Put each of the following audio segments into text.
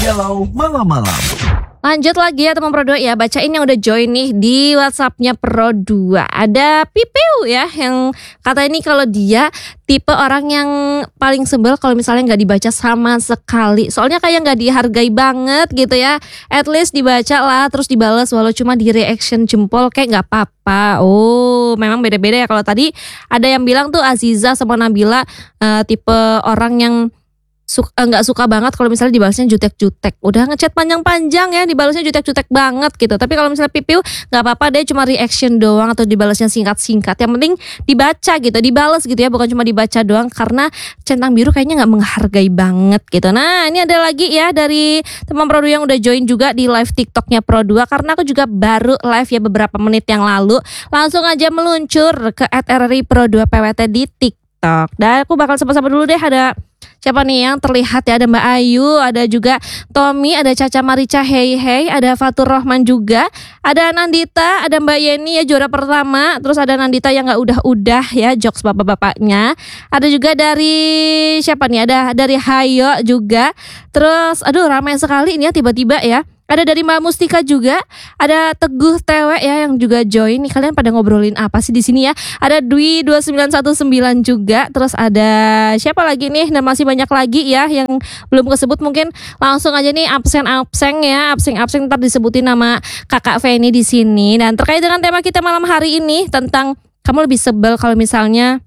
Galau Malam-Malam. Lanjut lagi ya teman Pro 2 ya, bacain yang udah join nih di WhatsApp-nya Pro 2. Ada Pipiu ya yang kata ini kalau dia tipe orang yang paling sebel kalau misalnya nggak dibaca sama sekali. Soalnya kayak nggak dihargai banget gitu ya. At least dibaca lah terus dibalas walau cuma di reaction jempol kayak nggak apa-apa. Oh memang beda-beda ya. Kalau tadi ada yang bilang tuh Aziza sama Nabila tipe orang yang nggak suka banget kalau misalnya dibalasnya jutek-jutek. Udah ngechat panjang-panjang ya dibalasnya jutek-jutek banget gitu. Tapi kalau misalnya Pipiu nggak apa-apa deh, cuma reaction doang atau dibalasnya singkat-singkat. Yang penting dibaca gitu, dibalas gitu ya, bukan cuma dibaca doang karena centang biru kayaknya nggak menghargai banget gitu. Nah ini ada lagi ya dari teman Pro 2 yang udah join juga di live TikToknya Pro 2 karena aku juga baru live ya beberapa menit yang lalu. Langsung aja meluncur ke @RRI Pro 2 PWT di TikTok. Dan aku bakal sapa-sapa dulu deh, ada siapa nih yang terlihat ya, ada Mbak Ayu, ada juga Tommy, ada Caca Marica Hey, ada Fatur Rohman juga, ada Nandita, ada Mbak Yeni ya juara pertama, terus ada Nandita yang gak udah-udah ya jokes bapak-bapaknya, ada juga dari siapa nih, ada dari Hayo juga, terus aduh ramai sekali ini ya tiba-tiba ya. Ada dari Mbak Mustika juga, ada Teguh Tewe ya yang juga join. Nih kalian pada ngobrolin apa sih di sini ya? Ada Dwi 2919 juga, terus ada siapa lagi nih? Dan masih banyak lagi ya yang belum kesebut, mungkin langsung aja nih absen ya, absen ntar disebutin nama Kakak Feni di sini. Dan terkait dengan tema kita malam hari ini tentang kamu lebih sebel kalau misalnya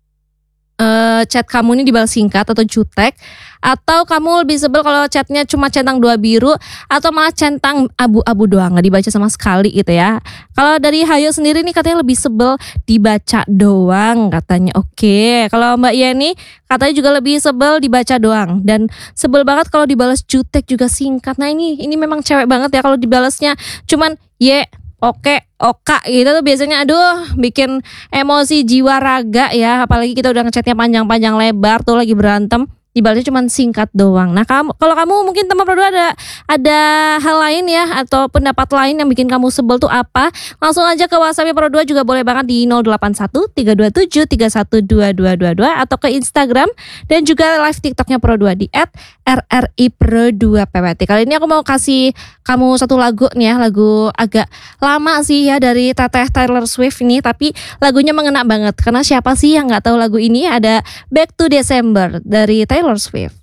chat kamu ini dibalas singkat atau jutek, atau kamu lebih sebel kalau chatnya cuma centang 2 biru atau malah centang abu-abu doang nggak dibaca sama sekali gitu ya. Kalau dari Hayo sendiri nih katanya lebih sebel dibaca doang katanya. Oke, kalau Mbak Yeni katanya juga lebih sebel dibaca doang dan sebel banget kalau dibalas jutek juga singkat. Nah ini memang cewek banget ya kalau dibalasnya cuman oke, oka gitu tuh biasanya aduh bikin emosi jiwa raga ya, apalagi kita udah ngechatnya panjang-panjang lebar tuh lagi berantem dibalasnya cuma singkat doang. Nah kalau kamu mungkin teman Pro 2 ada hal lain ya atau pendapat lain yang bikin kamu sebel tuh apa, langsung aja ke WhatsApp Pro 2 juga boleh banget di 081 327 312222 atau ke Instagram dan juga live TikToknya Pro 2 di @RRI Pro 2 PWT. Kali ini aku mau kasih kamu satu lagu nih ya, lagu agak lama sih ya dari Teteh Taylor Swift ini, tapi lagunya mengena banget karena siapa sih yang nggak tahu lagu ini? Ada Back to December dari Taylor Swift.